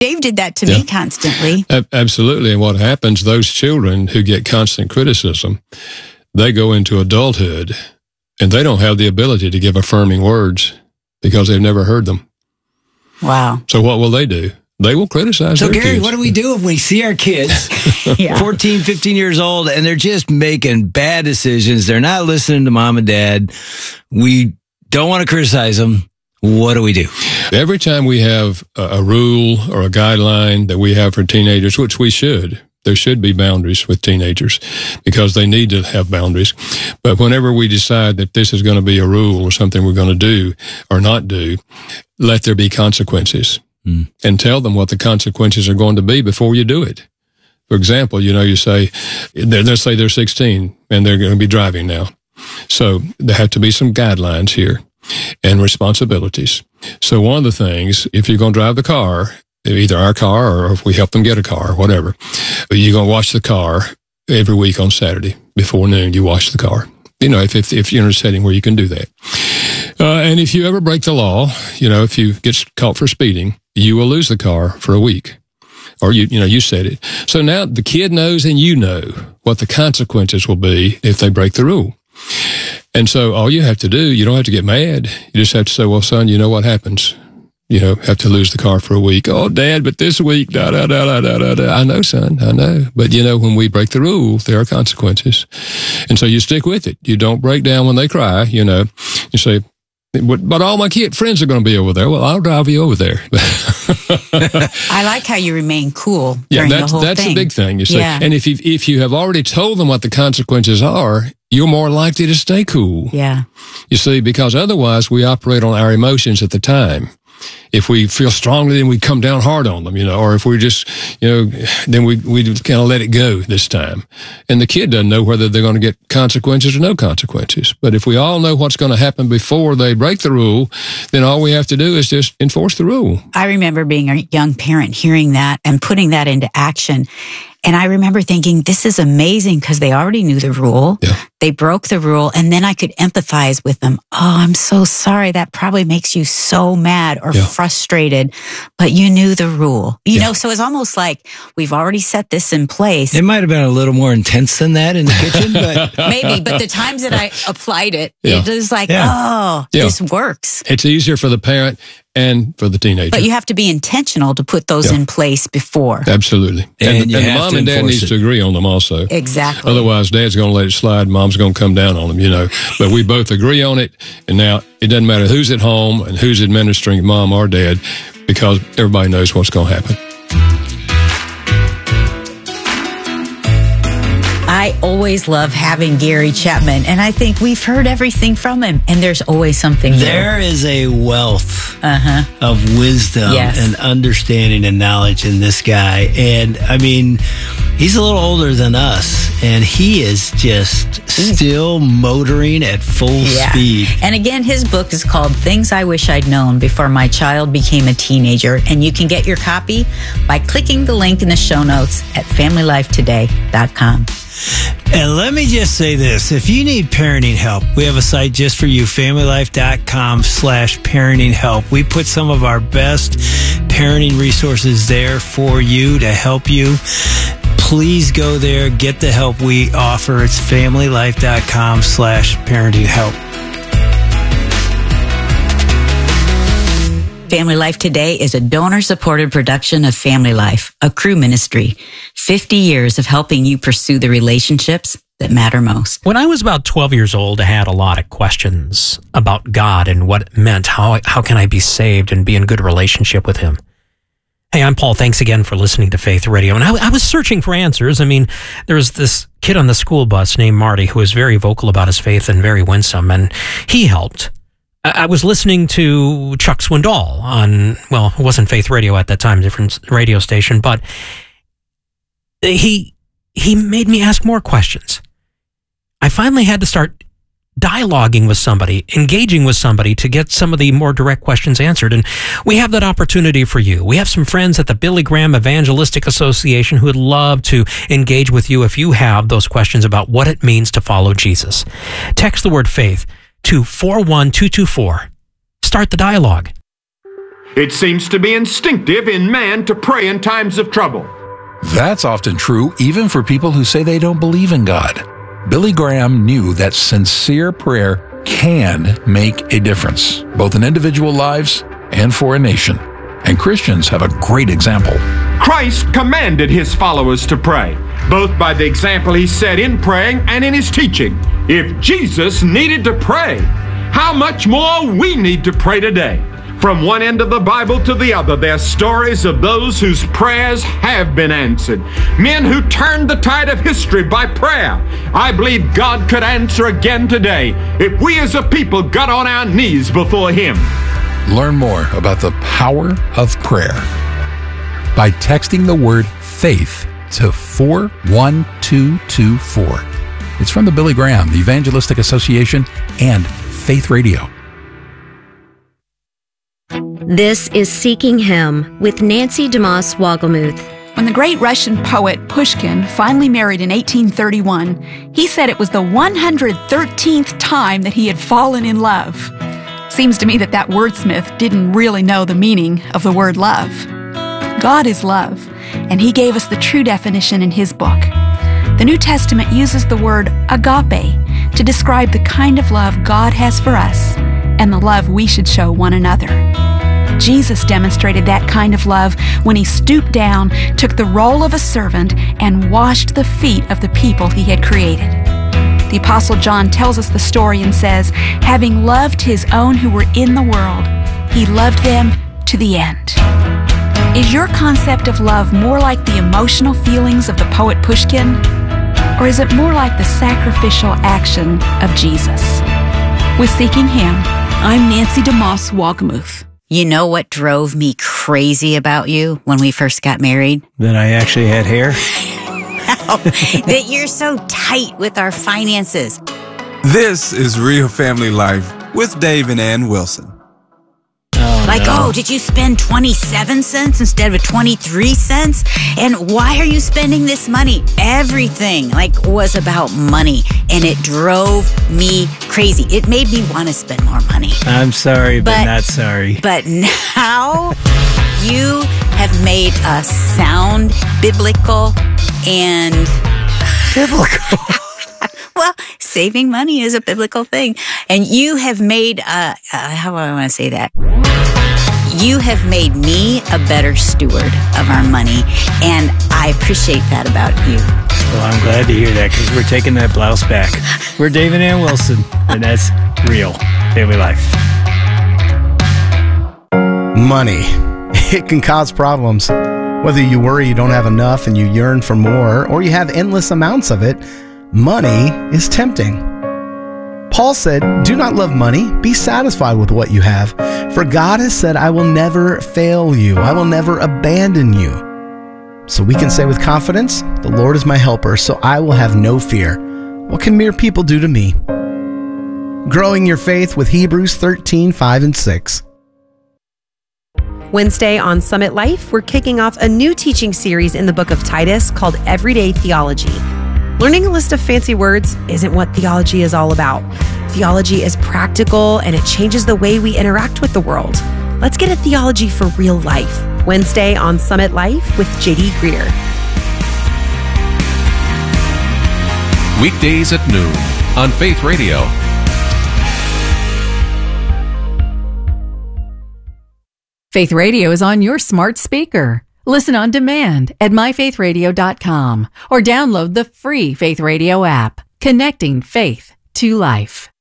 Dave did that to me constantly. Absolutely. And what happens, those children who get constant criticism, they go into adulthood and they don't have the ability to give affirming words because they've never heard them. Wow. So what will they do? They will criticize their Gary, kids. what do we do if we see our kids, 14, 15 years old, and they're just making bad decisions? They're not listening to mom and dad. We don't want to criticize them. What do we do? Every time we have a rule or a guideline that we have for teenagers, which we should, there should be boundaries with teenagers because they need to have boundaries. But whenever we decide that this is going to be a rule or something we're going to do or not do, let there be consequences. And tell them what the consequences are going to be before you do it. For example, you say, let's say they're 16 and they're going to be driving now. So there have to be some guidelines here and responsibilities. So one of the things, if you're going to drive the car, either our car or if we help them get a car, whatever, you're going to wash the car every week on Saturday before noon. You wash the car. If you're in a setting where you can do that. And if you ever break the law, if you get caught for speeding, you will lose the car for a week. Or you said it. So now the kid knows and you know what the consequences will be if they break the rule. And so all you have to do, you don't have to get mad. You just have to say, well, son, you know what happens. Have to lose the car for a week. Oh, Dad, but this week, I know, son, I know. But, when we break the rule, there are consequences. And so you stick with it. You don't break down when they cry, You say, but all my friends are going to be over there. Well, I'll drive you over there. I like how you remain cool during the whole thing. That's a big thing, you see. Yeah. And if you have already told them what the consequences are, you're more likely to stay cool. Yeah. You see, because otherwise we operate on our emotions at the time. If we feel strongly, then we come down hard on them, or if we just, then we kind of let it go this time. And the kid doesn't know whether they're going to get consequences or no consequences. But if we all know what's going to happen before they break the rule, then all we have to do is just enforce the rule. I remember being a young parent, hearing that and putting that into action. And I remember thinking, this is amazing because they already knew the rule. Yeah. They broke the rule. And then I could empathize with them. Oh, I'm so sorry. That probably makes you so mad or frustrated, but you knew the rule. You know, so it's almost like we've already set this in place. It might have been a little more intense than that in the kitchen, but maybe. But the times that I applied it, it was like, this works. It's easier for the parent and for the teenager. But you have to be intentional to put those in place before. Absolutely. And the mom and dad needs to agree on them also. Exactly. Otherwise, dad's going to let it slide, mom's going to come down on them, But we both agree on it. And now it doesn't matter who's at home and who's administering, mom or dad, because everybody knows what's going to happen. I always love having Gary Chapman, and I think we've heard everything from him, and there's always something new. There is a wealth of wisdom and understanding and knowledge in this guy. And I mean, he's a little older than us, and he is just still motoring at full speed. And again, his book is called Things I Wish I'd Known Before My Child Became a Teenager. And you can get your copy by clicking the link in the show notes at FamilyLifeToday.com. And let me just say this. If you need parenting help, we have a site just for you, FamilyLife.com/parenting help. We put some of our best parenting resources there for you to help you. Please go there, get the help we offer. It's FamilyLife.com/parenting help. Family Life Today is a donor-supported production of Family Life, a Cru ministry. 50 years of helping you pursue the relationships that matter most. When I was about 12 years old, I had a lot of questions about God and what it meant. How can I be saved and be in good relationship with Him? Hey, I'm Paul. Thanks again for listening to Faith Radio. And I was searching for answers. I mean, there was this kid on the school bus named Marty who was very vocal about his faith and very winsome, and he helped. I was listening to Chuck Swindoll on, well, it wasn't Faith Radio at that time, different radio station, but he made me ask more questions. I finally had to start dialoguing with somebody, engaging with somebody to get some of the more direct questions answered. And we have that opportunity for you. We have some friends at the Billy Graham Evangelistic Association who would love to engage with you if you have those questions about what it means to follow Jesus. Text the word faith to 41224. Start the dialogue. It seems to be instinctive in man to pray in times of trouble. That's often true even for people who say they don't believe in God. Billy Graham knew that sincere prayer can make a difference, both in individual lives and for a nation. And Christians have a great example. Christ commanded his followers to pray, both by the example he set in praying and in his teaching. If Jesus needed to pray, how much more we need to pray today. From one end of the Bible to the other, there are stories of those whose prayers have been answered. Men who turned the tide of history by prayer. I believe God could answer again today if we as a people got on our knees before him. Learn more about the power of prayer by texting the word faith to 41224. It's from the Billy Graham, the Evangelistic Association, and Faith Radio. This is Seeking Him with Nancy DeMoss Wogelmuth. When the great Russian poet Pushkin finally married in 1831, he said it was the 113th time that he had fallen in love. Seems to me that wordsmith didn't really know the meaning of the word love. God is love, and he gave us the true definition in his book. The New Testament uses the word agape to describe the kind of love God has for us and the love we should show one another. Jesus demonstrated that kind of love when he stooped down, took the role of a servant, and washed the feet of the people he had created. The Apostle John tells us the story and says, having loved his own who were in the world, he loved them to the end. Is your concept of love more like the emotional feelings of the poet Pushkin, or is it more like the sacrificial action of Jesus? With Seeking Him, I'm Nancy DeMoss Wogelmuth. You know what drove me crazy about you when we first got married? That I actually had hair? That you're so tight with our finances. This is Real Family Life with Dave and Ann Wilson. Did you spend 27 cents instead of 23 cents? And why are you spending this money? Everything was about money, and it drove me crazy. It made me want to spend more money. I'm sorry, but not sorry. But now you have made us sound biblical and... Biblical? Well, saving money is a biblical thing. And you have made, how do I want to say that? You have made me a better steward of our money, and I appreciate that about you. Well, I'm glad to hear that, because we're taking that blouse back. We're Dave and Ann Wilson, and that's Real Family Life. Money. It can cause problems. Whether you worry you don't have enough and you yearn for more, or you have endless amounts of it, money is tempting. Paul said, do not love money, be satisfied with what you have. For God has said, I will never fail you. I will never abandon you. So we can say with confidence, the Lord is my helper, so I will have no fear. What can mere people do to me? Growing your faith with Hebrews 13:5 and 6. Wednesday on Summit Life, we're kicking off a new teaching series in the book of Titus called Everyday Theology. Learning a list of fancy words isn't what theology is all about. Theology is practical, and it changes the way we interact with the world. Let's get a theology for real life. Wednesday on Summit Life with J.D. Greer. Weekdays at noon on Faith Radio. Faith Radio is on your smart speaker. Listen on demand at myfaithradio.com or download the free Faith Radio app, connecting faith to life.